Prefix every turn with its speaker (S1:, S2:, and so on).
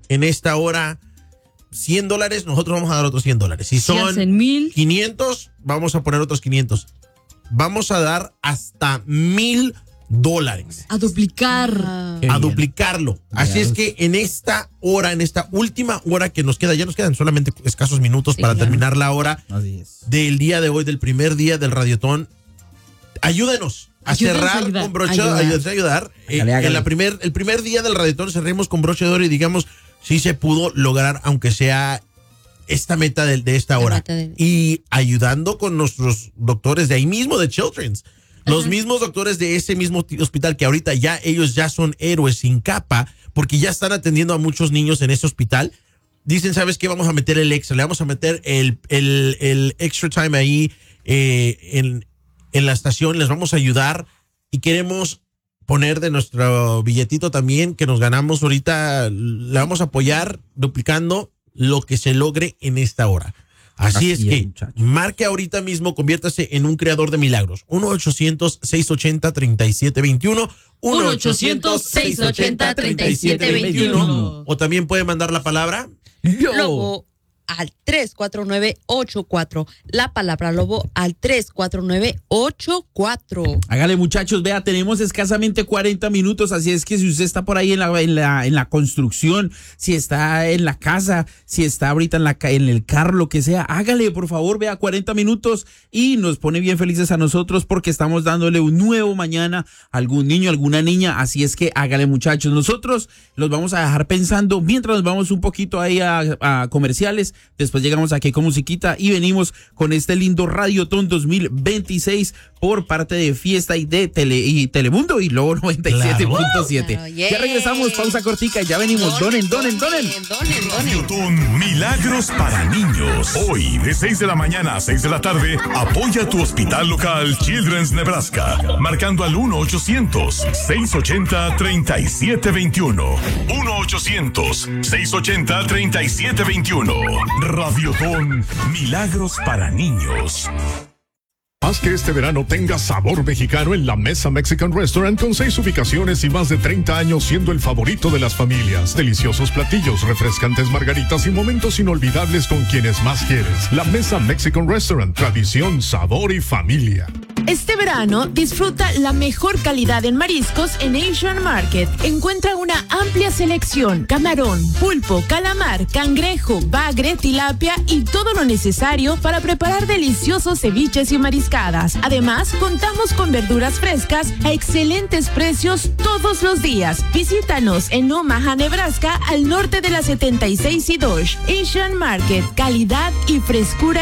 S1: en esta hora $100, nosotros vamos a dar otros $100. Si son 500, vamos a poner otros 500. Vamos a dar hasta $1,000.
S2: A duplicar.
S1: A duplicarlo. Así es que en esta hora, en esta última hora que nos queda, ya nos quedan solamente escasos minutos para terminar la hora del día de hoy, del primer día del Radiotón. Ayúdenos a cerrar con broche, ayúdenos a ayudar. El primer día del Radiotón cerremos con broche de oro y digamos si se pudo lograr, aunque sea esta meta de esta hora. Y ayudando con nuestros doctores de ahí mismo, de Children's. Los mismos doctores de ese mismo hospital que ahorita ellos ya son héroes sin capa porque ya están atendiendo a muchos niños en ese hospital. Dicen, ¿sabes qué? Vamos a meter el extra, le vamos a meter el extra time ahí en la estación, les vamos a ayudar y queremos poner de nuestro billetito también que nos ganamos ahorita, le vamos a apoyar duplicando lo que se logre en esta hora. Así es que marque ahorita mismo, conviértase en un creador de milagros. 1-800-680-3721.
S2: 1-800-680-3721.
S1: O también puede mandar la palabra
S2: Lobo al 34984. La palabra Lobo al 34984.
S3: Hágale, muchachos, vea, tenemos escasamente 40 minutos, así es que si usted está por ahí en la construcción, si está en la casa, si está ahorita en el carro, lo que sea, hágale, por favor, vea, 40 minutos y nos pone bien felices a nosotros porque estamos dándole un nuevo mañana a algún niño, alguna niña, así es que hágale, muchachos. Nosotros los vamos a dejar pensando mientras nos vamos un poquito ahí a comerciales. Después llegamos aquí con musiquita y venimos con este lindo Radiotón 2026 por parte de Fiesta y de Telemundo y Lobo 97.7. Claro, ya regresamos, pausa cortica, ya venimos. Donen.
S4: Radiotón Milagros para Niños. Hoy, de 6 de la mañana a 6 de la tarde, apoya a tu hospital local Children's Nebraska, marcando al 1-800-680-3721. 1-800-680-3721. Radiotón Milagros para Niños.
S5: Haz que este verano tenga sabor mexicano en La Mesa Mexican Restaurant con 6 ubicaciones y más de 30 años siendo el favorito de las familias. Deliciosos platillos, refrescantes margaritas y momentos inolvidables con quienes más quieres. La Mesa Mexican Restaurant, tradición, sabor y familia.
S6: Este verano disfruta la mejor calidad en mariscos en Asian Market. Encuentra una amplia selección: camarón, pulpo, calamar, cangrejo, bagre, tilapia y todo lo necesario para preparar deliciosos ceviches y mariscadas. Además, contamos con verduras frescas a excelentes precios todos los días. Visítanos en Omaha, Nebraska, al norte de la 76 y Dodge. Asian Market, calidad y frescura